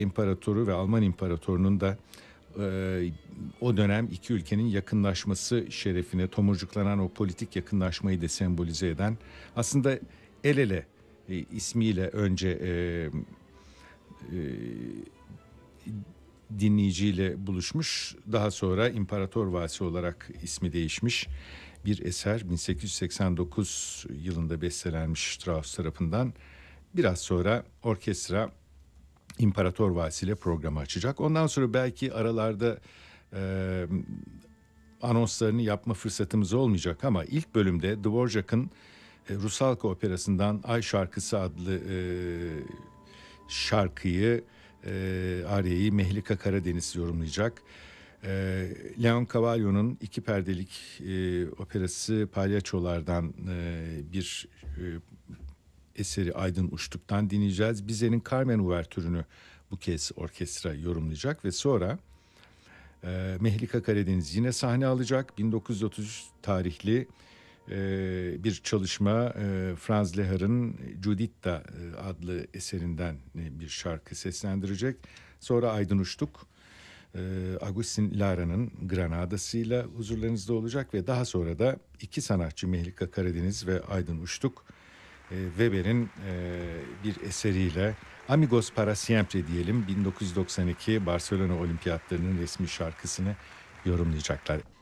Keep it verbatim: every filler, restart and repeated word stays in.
İmparatoru ve Alman İmparatorunun da e, o dönem iki ülkenin yakınlaşması şerefine tomurcuklanan o politik yakınlaşmayı da sembolize eden, aslında el ele e, ismiyle önce e, e, dinleyiciyle buluşmuş, daha sonra İmparator Valsi olarak ismi değişmiş bir eser, bin sekiz yüz seksen dokuz yılında bestelenmiş Strauss tarafından. Biraz sonra orkestra İmparator Valsi ile programı açacak. Ondan sonra belki aralarda e, anonslarını yapma fırsatımız olmayacak ama ilk bölümde Dvorak'ın e, Rusalka Operası'ndan Ay Şarkısı adlı e, şarkıyı, e, Arya'yı Mehlika Karadeniz yorumlayacak. E, Leon Cavallo'nun iki perdelik e, operası Palyaçolardan e, bir e, eseri Aydın Uçtuk'tan dinleyeceğiz. Bize'nin Carmen Uvertürü'nü bu kez orkestra yorumlayacak ve sonra e, Mehlika Karadeniz yine sahne alacak. bin dokuz yüz otuz üç tarihli e, bir çalışma, e, Franz Lehar'ın Giuditta e, adlı eserinden e, bir şarkı seslendirecek. Sonra Aydın Uçtuk, e, Agustin Lara'nın Granada'sıyla huzurlarınızda olacak ve daha sonra da iki sanatçı, Mehlika Karadeniz ve Aydın Uçtuk, Weber'in e, bir eseriyle Amigos para siempre diyelim, bin dokuz yüz doksan iki Barcelona Olimpiyatlarının resmi şarkısını yorumlayacaklar.